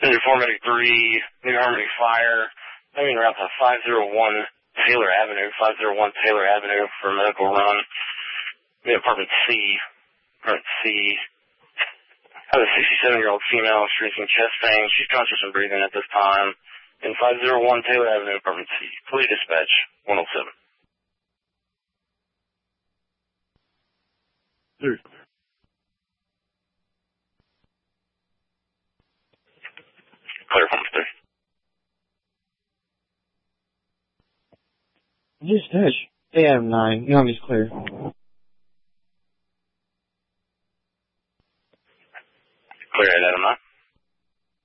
Engine 4 Medic 3, New Harmony Fire. I mean, around to 501 Taylor Avenue, for a medical run. Apartment C. I have a 67-year-old female experiencing chest pain. She's conscious and breathing at this time. In 501 Taylor Avenue, Apartment C. Police dispatch, 107. Clear. Clear from 3. Dispatch, AM9, Young is clear.